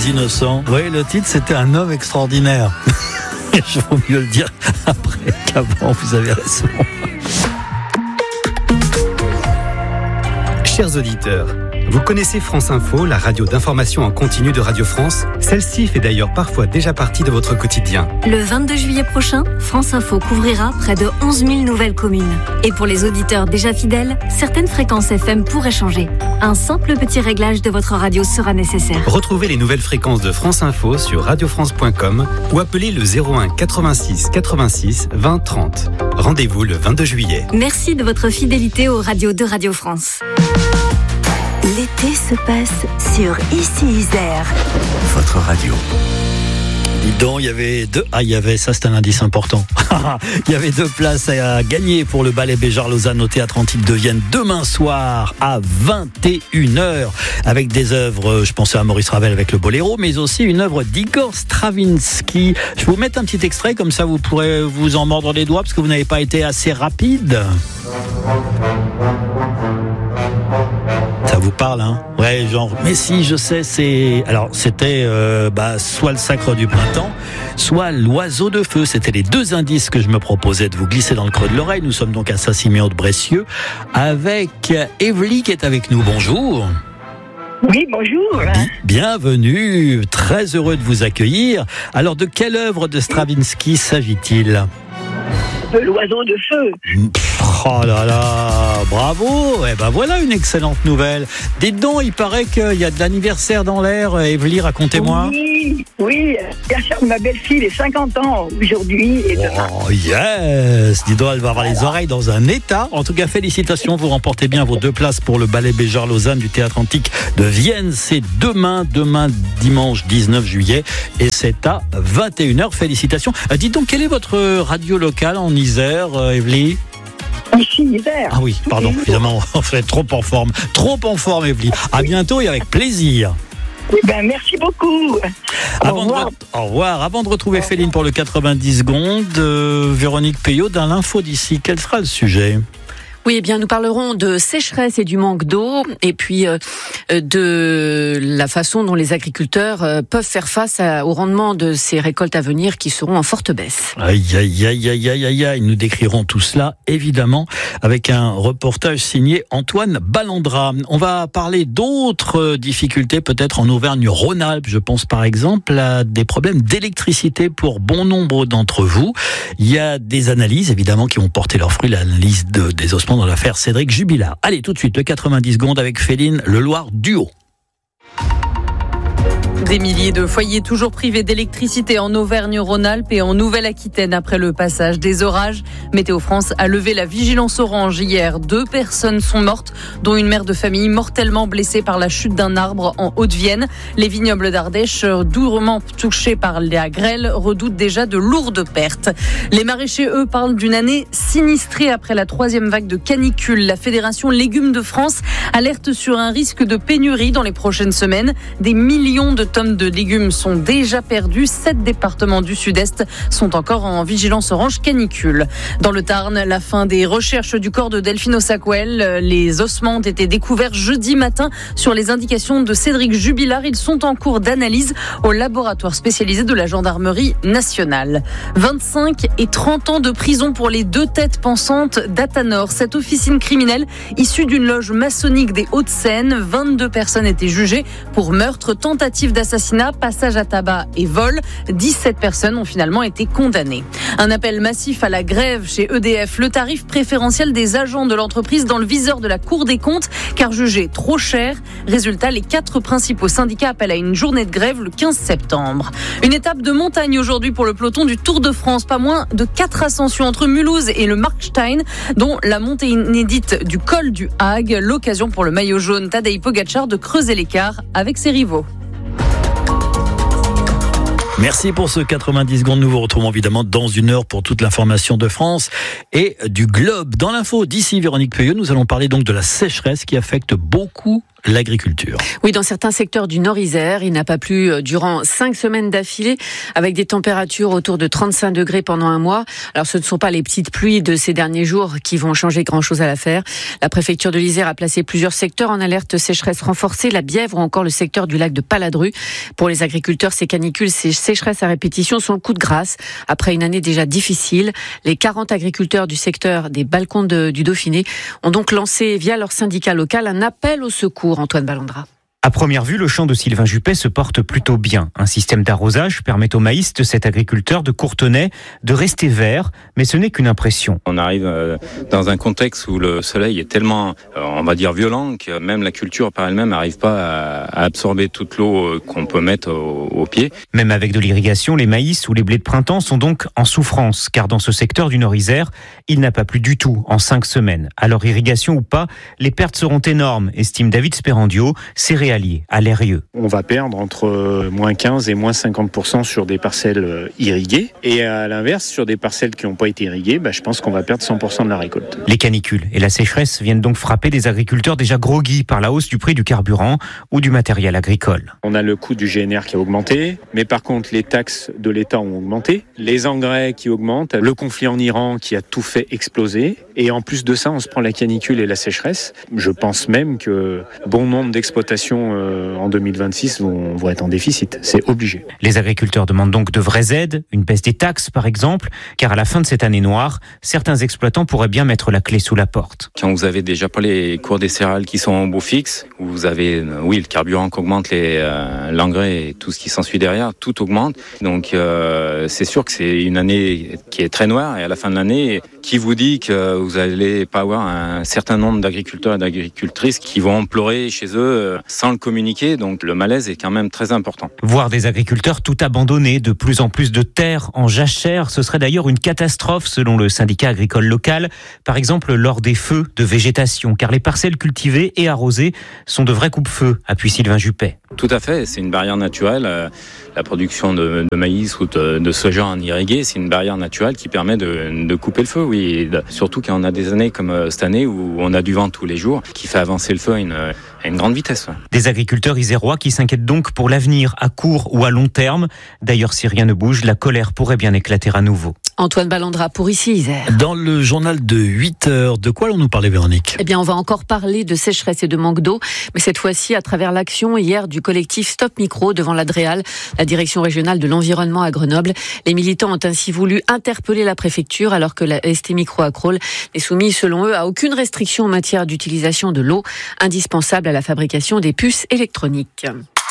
innocents. Oui, le titre, c'était Un homme extraordinaire. Je vaut mieux le dire après qu'avant, vous avez raison. Chers auditeurs, vous connaissez France Info, la radio d'information en continu de Radio France? Celle-ci fait d'ailleurs parfois déjà partie de votre quotidien. Le 22 juillet prochain, France Info couvrira près de 11 000 nouvelles communes. Et pour les auditeurs déjà fidèles, certaines fréquences FM pourraient changer. Un simple petit réglage de votre radio sera nécessaire. Retrouvez les nouvelles fréquences de France Info sur radiofrance.com ou appelez le 01 86 86 20 30. Rendez-vous le 22 juillet. Merci de votre fidélité aux radios de Radio France. L'été se passe sur Ici Isère. Votre radio. Dis donc, ça c'est un indice important. Il y avait 2 places à gagner pour le ballet Béjar-Lausanne au Théâtre Antique de Vienne demain soir à 21h avec des œuvres, je pensais à Maurice Ravel avec le Boléro, mais aussi une œuvre d'Igor Stravinsky. Je vais vous mettre un petit extrait, comme ça vous pourrez vous en mordre les doigts parce que vous n'avez pas été assez rapide. Ça vous parle, hein? Ouais, genre, mais si, je sais, c'était soit le Sacre du printemps, soit l'Oiseau de feu. C'était les 2 indices que je me proposais de vous glisser dans le creux de l'oreille. Nous sommes donc à Saint-Siméon de Bressieux avec Evely qui est avec nous. Bonjour. Oui, bonjour. Bienvenue, très heureux de vous accueillir. Alors, de quelle œuvre de Stravinsky s'agit-il? De l'Oiseau de feu. Oh là là, bravo. Eh ben voilà une excellente nouvelle. Dites donc, il paraît qu'il y a de l'anniversaire dans l'air. Evely, racontez-moi. Oui, l'anniversaire de ma belle-fille, les 50 ans aujourd'hui et demain. Oh yes. Dis donc, elle va avoir les oreilles dans un état. En tout cas, félicitations, vous remportez bien vos 2 places pour le ballet Béjar-Lausanne du Théâtre Antique de Vienne. C'est demain dimanche 19 juillet et c'est à 21h. Félicitations. Dites donc, quelle est votre radio locale en Isère, Evely? Ici, Isère. Ah oui, pardon, évidemment, on fait trop en forme, Evely. À bientôt et avec plaisir. Eh ben, merci beaucoup. Au revoir. Avant de retrouver Féline pour le 90 secondes, Véronique Payot dans l'info d'ici. Quel sera le sujet ? Oui, eh bien, nous parlerons de sécheresse et du manque d'eau, et puis de la façon dont les agriculteurs peuvent faire face au rendement de ces récoltes à venir qui seront en forte baisse. Aïe. Nous décrirons tout cela, évidemment, avec un reportage signé Antoine Ballandra. On va parler d'autres difficultés, peut-être en Auvergne-Rhône-Alpes. Je pense par exemple à des problèmes d'électricité pour bon nombre d'entre vous. Il y a des analyses, évidemment, qui vont porter leurs fruits, l'analyse des ossements dans l'affaire Cédric Jubilard. Allez, tout de suite, le 90 secondes avec Féline, le Loir Duo. Des milliers de foyers toujours privés d'électricité en Auvergne-Rhône-Alpes et en Nouvelle-Aquitaine après le passage des orages. Météo France a levé la vigilance orange hier. 2 personnes sont mortes, dont une mère de famille mortellement blessée par la chute d'un arbre en Haute-Vienne. Les vignobles d'Ardèche, durement touchés par la grêle, redoutent déjà de lourdes pertes. Les maraîchers, eux, parlent d'une année sinistrée après la 3e vague de canicule. La Fédération Légumes de France alerte sur un risque de pénurie dans les prochaines semaines. Des millions de tonnes de légumes sont déjà perdues. 7 départements du Sud-Est sont encore en vigilance orange canicule. Dans le Tarn, la fin des recherches du corps de Delphine Ossaquel. Les ossements ont été découverts jeudi matin sur les indications de Cédric Jubilard. Ils sont en cours d'analyse au laboratoire spécialisé de la gendarmerie nationale. 25 et 30 ans de prison pour les 2 têtes pensantes d'Athanor. Cette officine criminelle issue d'une loge maçonnique des Hauts-de-Seine. 22 personnes étaient jugées pour meurtre, tentative d'assassinat, passage à tabac et vol. 17 personnes ont finalement été condamnées. Un appel massif à la grève chez EDF. Le tarif préférentiel des agents de l'entreprise dans le viseur de la Cour des comptes, car jugé trop cher. Résultat, les 4 principaux syndicats appellent à une journée de grève le 15 septembre. Une étape de montagne aujourd'hui pour le peloton du Tour de France. Pas moins de 4 ascensions entre Mulhouse et le Markstein, dont la montée inédite du col du Hague. L'occasion pour le maillot jaune Tadej Pogačar de creuser l'écart avec ses rivaux. Merci pour ce 90 secondes. Nous vous retrouvons évidemment dans une heure pour toute l'information de France et du globe. Dans l'info d'ici Véronique Payot, nous allons parler donc de la sécheresse qui affecte beaucoup l'agriculture. Oui, dans certains secteurs du Nord-Isère, il n'a pas plu durant 5 semaines d'affilée, avec des températures autour de 35 degrés pendant un mois. Alors ce ne sont pas les petites pluies de ces derniers jours qui vont changer grand-chose à l'affaire. La préfecture de l'Isère a placé plusieurs secteurs en alerte sécheresse renforcée, la Bièvre ou encore le secteur du lac de Paladru. Pour les agriculteurs, ces canicules, ces sécheresses à répétition sont le coup de grâce. Après une année déjà difficile, les 40 agriculteurs du secteur des balcons du Dauphiné ont donc lancé via leur syndicat local un appel au secours. Antoine Ballandra. À première vue, le champ de Sylvain Juppé se porte plutôt bien. Un système d'arrosage permet au maïs de cet agriculteur de Courtenay de rester vert, mais ce n'est qu'une impression. On arrive dans un contexte où le soleil est tellement, on va dire, violent que même la culture par elle-même n'arrive pas à absorber toute l'eau qu'on peut mettre au pied. Même avec de l'irrigation, les maïs ou les blés de printemps sont donc en souffrance, car dans ce secteur du Nord-Isère, il n'a pas plu du tout en 5 semaines. Alors irrigation ou pas, les pertes seront énormes, estime David Sperandio, céréalier à l'Eyrieux. On va perdre entre moins 15 et moins 50% sur des parcelles irriguées. Et à l'inverse, sur des parcelles qui n'ont pas été irriguées, je pense qu'on va perdre 100% de la récolte. Les canicules et la sécheresse viennent donc frapper des agriculteurs déjà groggy par la hausse du prix du carburant ou du matériel agricole. On a le coût du GNR qui a augmenté, mais par contre les taxes de l'État ont augmenté, les engrais qui augmentent, le conflit en Iran qui a tout fait exploser. Et en plus de ça, on se prend la canicule et la sécheresse. Je pense même que bon nombre d'exploitations en 2026 vont être en déficit. C'est obligé. Les agriculteurs demandent donc de vraies aides, une baisse des taxes par exemple, car à la fin de cette année noire, certains exploitants pourraient bien mettre la clé sous la porte. Quand vous avez déjà pas les cours des céréales qui sont au beau fixe, où vous avez, le carburant qui augmente, l'engrais et tout ce qui s'ensuit derrière, tout augmente. Donc c'est sûr que c'est une année qui est très noire et à la fin de l'année, qui vous dit que vous n'allez pas avoir un certain nombre d'agriculteurs et d'agricultrices qui vont implorer chez eux sans le communiquer, donc le malaise est quand même très important. Voir des agriculteurs tout abandonnés, de plus en plus de terres en jachère, ce serait d'ailleurs une catastrophe selon le syndicat agricole local, par exemple lors des feux de végétation, car les parcelles cultivées et arrosées sont de vrais coupe-feux, appuie Sylvain Juppé. Tout à fait, c'est une barrière naturelle. La production de maïs ou de soja en irrigué, c'est une barrière naturelle qui permet de couper le feu, oui. Et surtout quand on a des années comme cette année où on a du vent tous les jours, qui fait avancer le feu à une grande vitesse. Des agriculteurs isérois qui s'inquiètent donc pour l'avenir à court ou à long terme. D'ailleurs, si rien ne bouge, la colère pourrait bien éclater à nouveau. Antoine Ballandra pour Ici Isère. Dans le journal de 8h, de quoi allons-nous parler, Véronique ? Eh bien, on va encore parler de sécheresse et de manque d'eau, mais cette fois-ci à travers l'action hier du collectif Stop Micro devant la DREAL, la direction régionale de l'environnement à Grenoble. Les militants ont ainsi voulu interpeller la préfecture alors que la ST Micro à Crolles n'est soumise, selon eux, à aucune restriction en matière d'utilisation de l'eau, indispensable à la fabrication des puces électroniques.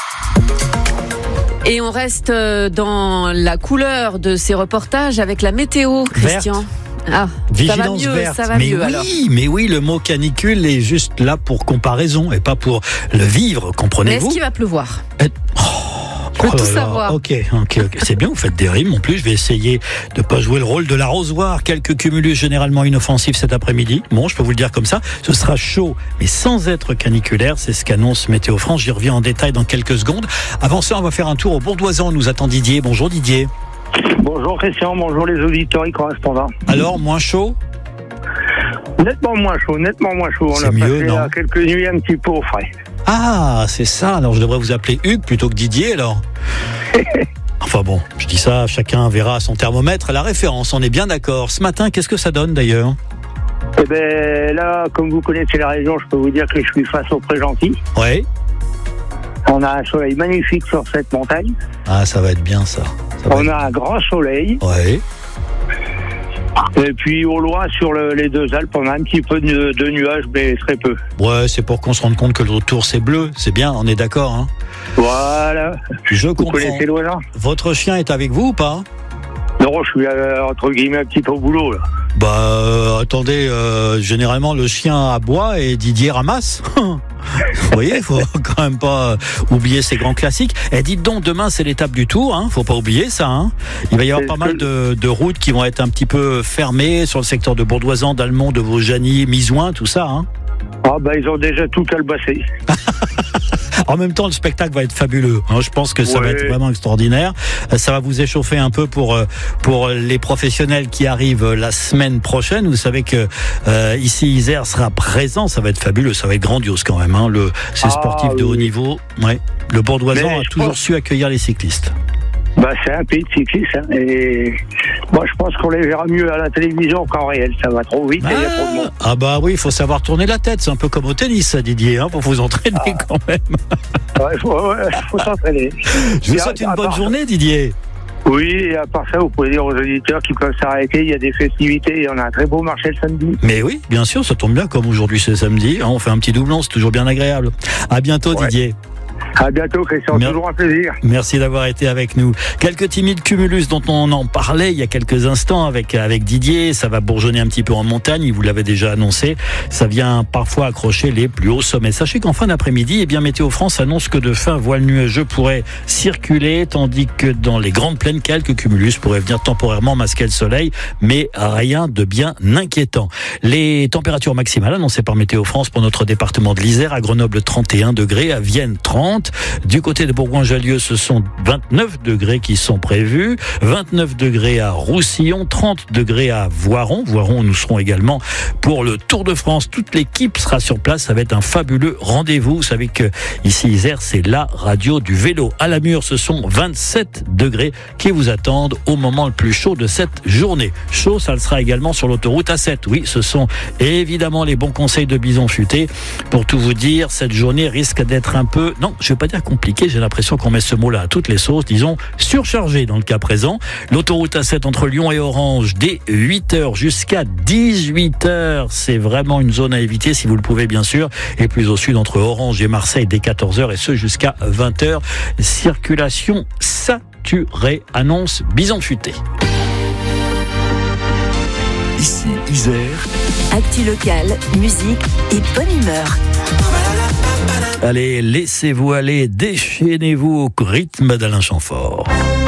Et on reste dans la couleur de ces reportages avec la météo, Christian. Ah, vigilance verte. Ça va mieux alors. Mais oui, le mot canicule est juste là pour comparaison et pas pour le vivre, comprenez-vous ? Mais est-ce qu'il va pleuvoir ? Je veux tout savoir. Ok. C'est bien, vous faites des rimes. En plus, je vais essayer de pas jouer le rôle de l'arrosoir. Quelques cumulus généralement inoffensifs cet après-midi. Bon, je peux vous le dire comme ça. Ce sera chaud, mais sans être caniculaire. C'est ce qu'annonce Météo France. J'y reviens en détail dans quelques secondes. Avant ça, on va faire un tour au Bourdoisan. Nous attend Didier. Bonjour Didier. Bonjour Christian, bonjour les auditeurs et correspondants. Alors, moins chaud ? Nettement moins chaud. C'est mieux, non ? Quelques nuits un petit peu au frais. Ah, c'est ça. Alors, je devrais vous appeler Hugues plutôt que Didier, alors. Enfin bon, je dis ça, chacun verra son thermomètre. La référence, on est bien d'accord. Ce matin, qu'est-ce que ça donne d'ailleurs ? Eh ben là, comme vous connaissez la région, je peux vous dire que je suis face au Pré-Gentil. Oui. On a un soleil magnifique sur cette montagne. Ah, ça va être bien ça. On a un grand soleil. Oui. Et puis au loin, sur les deux Alpes, on a un petit peu de nuages, mais très peu. Ouais, c'est pour qu'on se rende compte que le tour c'est bleu. C'est bien, on est d'accord, hein ? Voilà. Je comprends. Vous connaissez l'oiseau ? Votre chien est avec vous ou pas ? Non, je suis entre guillemets un petit peu au boulot là. Attendez, généralement le chien aboie et Didier ramasse. Vous voyez, il faut quand même pas oublier ces grands classiques. Et dites donc, demain c'est l'étape du Tour, hein, faut pas oublier ça. Hein. Il va y avoir pas mal de routes qui vont être un petit peu fermées sur le secteur de Bourdoisan, d'Almont, de Vaujany, Misouin, tout ça. Hein. Ils ont déjà tout calbassé. En même temps, le spectacle va être fabuleux. Je pense que ça va être vraiment extraordinaire. Ça va vous échauffer un peu pour les professionnels qui arrivent la semaine prochaine. Vous savez que ici Isère sera présent. Ça va être fabuleux, ça va être grandiose quand même. Ces sportifs de haut niveau. Ouais. Le Bourdoisan a toujours su accueillir les cyclistes. C'est un pays de cyclistes, et moi je pense qu'on les verra mieux à la télévision qu'en réel. Ça va trop vite et il y a trop de monde. Ah bah oui, il faut savoir tourner la tête. C'est un peu comme au tennis, ça, Didier, pour vous entraîner quand même. Il faut s'entraîner. Je vous souhaite une bonne journée, Didier. Oui, et à part ça, vous pouvez dire aux auditeurs qui peuvent s'arrêter, il y a des festivités, il y en a un très beau marché le samedi. Mais oui, bien sûr, ça tombe bien, comme aujourd'hui c'est samedi, on fait un petit doublon, c'est toujours bien agréable. À bientôt, Didier. À bientôt, Christian. Toujours un plaisir. Merci d'avoir été avec nous. Quelques timides cumulus dont on en parlait il y a quelques instants avec Didier. Ça va bourgeonner un petit peu en montagne. Il vous l'avait déjà annoncé. Ça vient parfois accrocher les plus hauts sommets. Sachez qu'en fin d'après-midi, Météo France annonce que de fins voiles nuageux pourraient circuler, tandis que dans les grandes plaines, quelques cumulus pourraient venir temporairement masquer le soleil, mais rien de bien inquiétant. Les températures maximales annoncées par Météo France pour notre département de l'Isère, à Grenoble 31 degrés, à Vienne 30. Du côté de Bourgoin-Jallieu, ce sont 29 degrés qui sont prévus, 29 degrés à Roussillon, 30 degrés à Voiron. Voiron, nous serons également pour le Tour de France. Toute l'équipe sera sur place. Ça va être un fabuleux rendez-vous. Vous savez que ici, Isère, c'est la radio du vélo. À la Mure, ce sont 27 degrés qui vous attendent au moment le plus chaud de cette journée. Chaud, ça le sera également sur l'autoroute A7. Oui, ce sont évidemment les bons conseils de Bison Futé. Pour tout vous dire, cette journée risque d'être un peu... Non, je vais pas dire compliqué, j'ai l'impression qu'on met ce mot-là à toutes les sauces, disons surchargé dans le cas présent. L'autoroute A7 entre Lyon et Orange dès 8h jusqu'à 18h, c'est vraiment une zone à éviter si vous le pouvez bien sûr, et plus au sud entre Orange et Marseille dès 14h et ce jusqu'à 20h. Circulation saturée, annonce Bison Futé. Ici Isère. Actu locale, musique et bonne humeur. Allez, laissez-vous aller, déchaînez-vous au rythme d'Alain Chamfort.